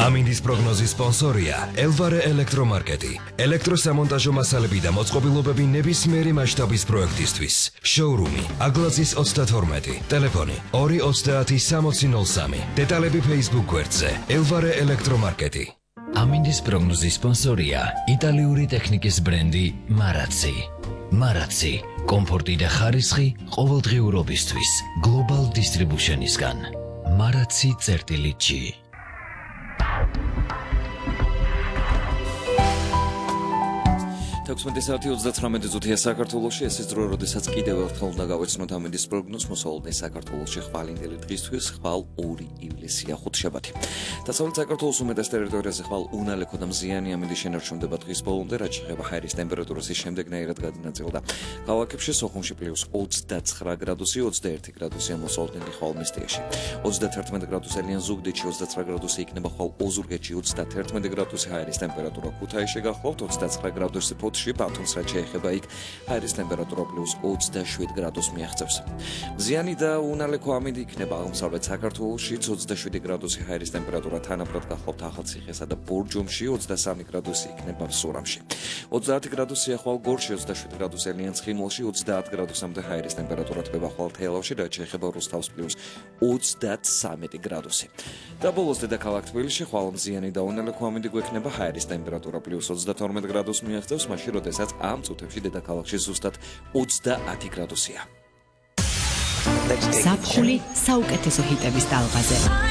ამინდის პროგნოზის სპონსორია ელვარე ელექტრომარკეტი. ელექტროსამონტაჟო მასალები და მოწყობილობები ნებისმიერი მასშტაბის პროექტისთვის. შოურუმი აგლაზის 32, ტელეფონი 2306003. დეტალები Facebook გვერდზე ელვარე ელექტრომარკეტი. ამინდის პროგნოზის სპონსორია იტალიური ტექნიკის ბრენდი მარაცი. მარაცი, კომფორტი და ხარისხი ყოველდღიურობისთვის. Global Distribution-ისგან. maraczi.g. Saati 39 საქართველოში ეს ის დრო, როდესაც კიდევ ერთხელ უნდა გავეცნოთ ამინდის პროგნოზს მოსავალ საქართველოში ხვალინდელი დღისთვის ხვალ 2 ივლისია ხუთშაბათი. დასავლეთ საქართველოს უმეტეს ტერიტორიაზე ხვალ უნალექო და მზიანი ამინდი შენარჩუნდება დღის ბოლომდე, რაც შეეხება ჰაერის ტემპერატურას ის შემდეგნაირად გადანაწილდა. ქალაქებში სოხუმში +29 გრადუსი, 21 გრადუსია მოსავალდენი ხვალ მესტიაში. 31 გრადუსელიან ზუგდიდში, 29 გრადუსი იქნება ხვალ ოზურგეთში, 31 გრადუსი ჰაერის ტემპერატურა ქუთაისში გახლავთ, 29 გრადუსი ბათუმს რაც შეეხება იქ ჰაერის ტემპერატურა +27 გრადუსს მიაღწევს. მზიანი და უნალექო ამინდი იქნება აღმოსავლეთ საქართველოში, 27 გრადუსი ჰაერის ტემპერატურა თანაბრად გახლავთ ახალციხესა და ბორჯომში, 23 გრადუსი იქნება სურამში. 30 გრადუსია ხვალ გორში, 27 გრადუსელიან ცხინვალში, 30 გრადუსამდე ჰაერის ტემპერატურა დგება ხვალ თელავში, რაც შეეხება რუსთავს +33 გრადუსი. და ბოლოს დედაქალაქ თბილისში ხვალ მზიანი და უნალექო ამინდი გვექნება ჰაერის ტემპერატურა +32 გრადუსს მიაღწევს, მაშინ როდესაც ამ წუთებში დედაქალაქში ზუსტად 30 გრადუსია. საფხული საუკეთესო ჰიტების ტალღაზე.